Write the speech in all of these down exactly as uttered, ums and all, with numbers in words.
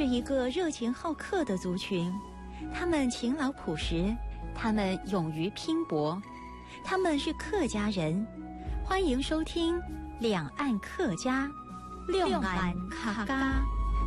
是一个热情好客的族群，他们勤劳朴实，他们勇于拼搏，他们是客家人。欢迎收听两岸客家，两岸客家。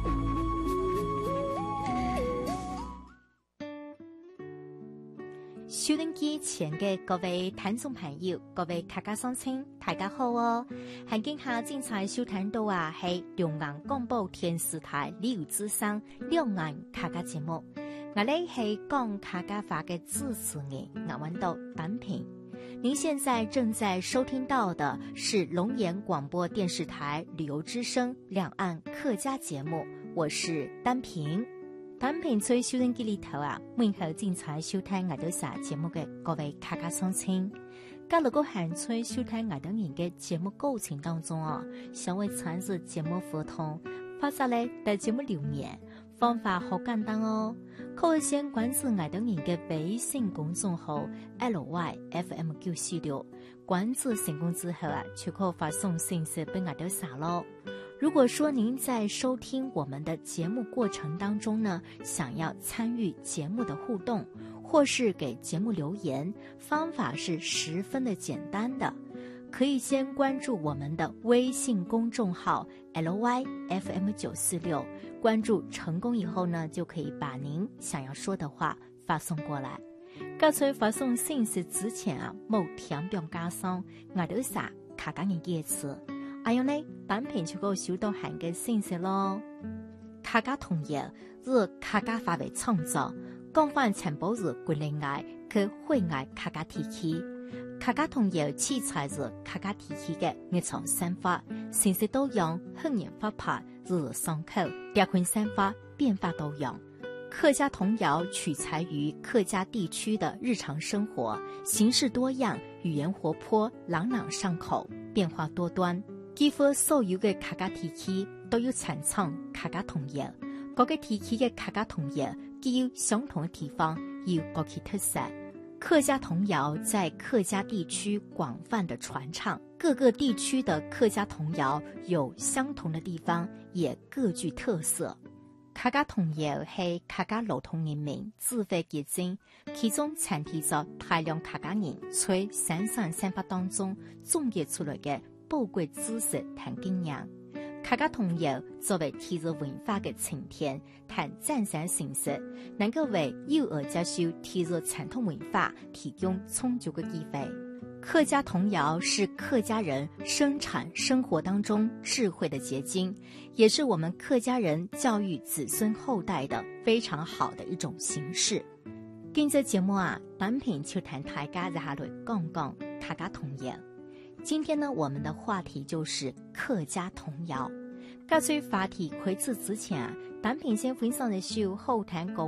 收音機前嘅各位聽眾朋友，各位客家鄉親，大家好哦！喺今下精彩收聽到啊，係兩岸廣播電視台李友之聲兩岸客家節目。我哋係講客家話嘅主持人，我揾到單平。您現在正在收聽到的是龍岩廣播電視台旅遊之聲兩岸客家節目，我是單平。單平在收音機裏頭啊，每後精彩收聽我哋啥節目嘅各位客家鄉親。咁如果係在收聽我哋人嘅節目過程當中啊，想為參與節目互動，發出嚟對節目留言，方法好簡單哦，可以先關注我哋人嘅微信公眾號 L Y F M 九四六，關注成功之後啊，就可以發送信息俾我哋啥咯。如果說您在收聽我們的節目過程當中呢，想要參與節目的互動，或是給節目留言，方法是十分的簡單的，可以先關注我們的微信公眾號 L Y F M 九四六，關注成功以後呢，就可以把您想要說的話發送過來。剛才發送信息之前啊，冇填表加上我哋啥客家人嘅詞。還有呢，單平就個收到函嘅信息咯。客家童謠是客家話為創作，廣泛傳播是國內外及海外客家地區。客家童謠器材是客家地區嘅日常生活，信息多樣，方言活潑，日日雙口，地區生活變化多樣。客家童謠取材於客家地區的日常生活，形式多樣，語言活潑，朗朗上口，變化多端。幾乎所有嘅客家地區都有傳唱客家童謠，各個地區嘅客家童謠既有相同嘅地方，也有各其特色。客家童謠在客家地區廣泛的傳唱，各個地區的客家童謠有相同的地方，也各具特色。客家童謠係客家老同人民智慧結晶，其中傳遞咗大量客家人在日常生活當中總結出來嘅寶貴知識和經驗。客家童謠作為體育文化嘅呈現和展示形式，能夠為幼兒接受體育傳統文化提供充足嘅機會。客家童謠是客家人生產生活當中智慧的結晶，也是我們客家人教育子孫後代的非常好的一種形式。今日節目啊，單平就談大家在下來講講客家童謠。今天呢，我們的話題就是客家童謠。在話題開始之前啊，單平先分享一首後談歌。